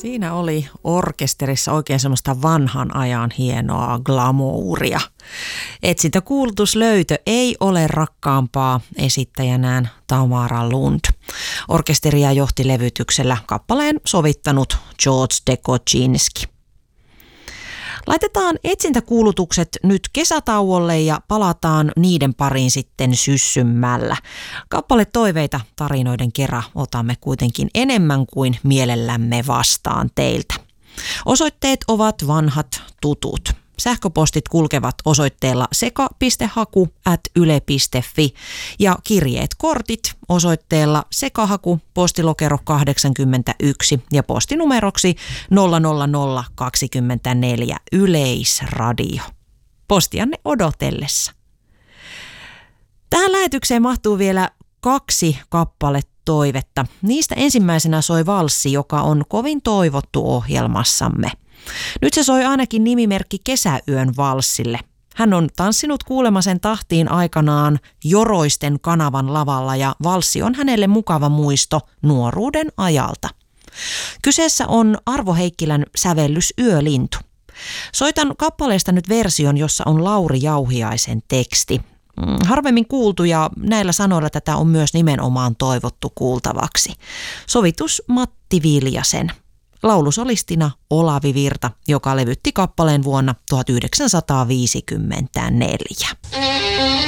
Siinä oli orkesterissa oikein semmoista vanhan ajan hienoa glamouria. Etsintäkuulutuslöytö ei ole rakkaampaa, esittäjänään Tamara Lund. Orkesteria johti levytyksellä kappaleen sovittanut George Dekocinski. Laitetaan etsintäkuulutukset nyt kesätauolle ja palataan niiden pariin sitten syssymmällä. Kappaletoiveita tarinoiden kera otamme kuitenkin enemmän kuin mielellämme vastaan teiltä. Osoitteet ovat vanhat tutut. Sähköpostit kulkevat osoitteella seka.haku@yle.fi ja kirjeet kortit osoitteella sekahaku postilokero 81 ja postinumeroksi 00024 Yleisradio. Postianne odotellessa. Tähän lähetykseen mahtuu vielä 2 kappaletoivetta. Niistä ensimmäisenä soi valssi, joka on kovin toivottu ohjelmassamme. Nyt se soi ainakin nimimerkki Kesäyön valssille. Hän on tanssinut kuulemasen tahtiin aikanaan Joroisten kanavan lavalla ja valssi on hänelle mukava muisto nuoruuden ajalta. Kyseessä on Arvo Heikkilän sävellys Yölintu. Soitan kappaleesta nyt version, jossa on Lauri Jauhiaisen teksti. Harvemmin kuultu ja näillä sanoilla tätä on myös nimenomaan toivottu kuultavaksi. Sovitus Matti Viljasen. Laulusolistina Olavi Virta, joka levytti kappaleen vuonna 1954.